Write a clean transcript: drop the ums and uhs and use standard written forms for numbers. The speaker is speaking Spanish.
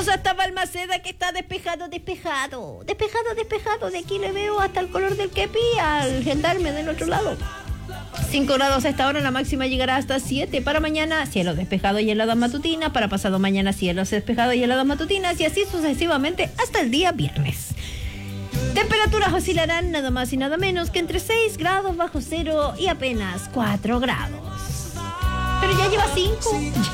Vamos hasta Balmaceda, que está despejado. De aquí le veo hasta el color del kepi al gendarme del otro lado. 5 grados a esta hora, la máxima llegará hasta 7. Para mañana, cielos despejados y heladas matutinas. Para pasado mañana, cielos despejados y heladas matutinas. Y así sucesivamente hasta el día viernes. Temperaturas oscilarán nada más y nada menos que entre 6 grados bajo cero y apenas 4 grados. Pero ya lleva 5.